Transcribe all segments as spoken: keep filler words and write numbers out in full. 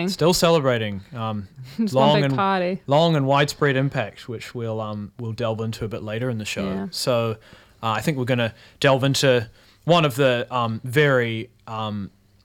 Still celebrating. Um, Just long one big and party. long and widespread impact, which we'll um we'll delve into a bit later in the show. Yeah. So, uh, I think we're gonna delve into one of the um very um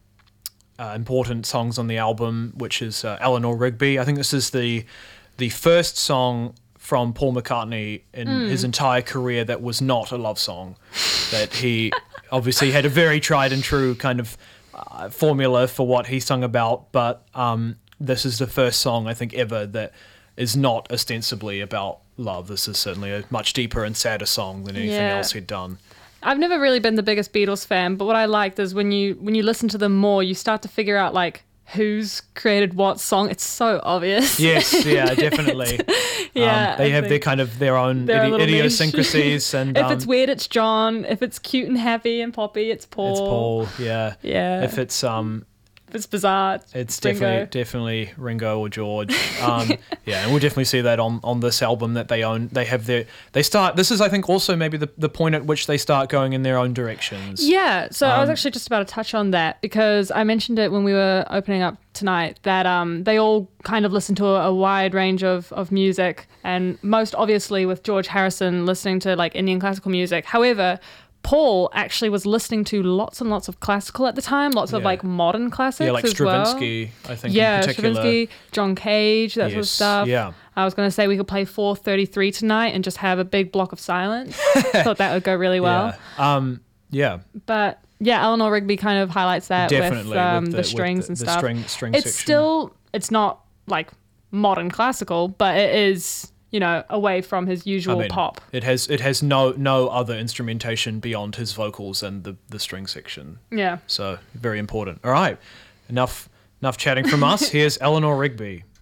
uh, important songs on the album, which is uh, Eleanor Rigby. I think this is the the first song from Paul McCartney in Mm. his entire career that was not a love song. That he obviously had a very tried and true kind of uh, formula for what he sung about, but um, this is the first song I think ever that is not ostensibly about love. This is certainly a much deeper and sadder song than anything Yeah. else he'd done. I've never really been the biggest Beatles fan, but what I liked is when you when you listen to them more, you start to figure out like who's created what song. It's so obvious. Yes, yeah, definitely. Yeah, um, they I have their think kind of their own they're a idi- little niche. idiosyncrasies, and if um, it's weird, it's John. If it's cute and happy and poppy, it's Paul. it's Paul. Yeah, Yeah. If it's um, If it's bizarre, it's, it's Ringo. definitely definitely Ringo or George. Um, yeah, and we'll definitely see that on, on this album that they own. They have their they start. This is I think also maybe the, the point at which they start going in their own directions. Yeah, so I was Um, actually just about to touch on that because I mentioned it when we were opening up tonight that um, they all kind of listen to a, a wide range of, of music, and most obviously with George Harrison listening to like Indian classical music. However, Paul actually was listening to lots and lots of classical at the time, lots of Yeah. like modern classics Yeah, like as well. Stravinsky, I think Yeah, in particular. Stravinsky, John Cage, that sort of Yes, stuff. yeah. I was going to say we could play four thirty-three tonight and just have a big block of silence. Thought that would go really well. Yeah. Um, yeah, But yeah, Eleanor Rigby kind of highlights that definitely with, um, with the, with strings the, and the stuff. String, string it's section. still, it's not like modern classical, but it is, you know, away from his usual I mean, pop. It has it has no no other instrumentation beyond his vocals and the, the string section. Yeah. So very important. All right, enough enough chatting from us. Here's Eleanor Rigby.